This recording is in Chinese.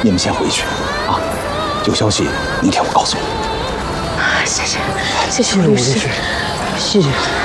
你们先回去，啊，有消息明天我告诉你。 谢谢，谢谢律师，谢谢。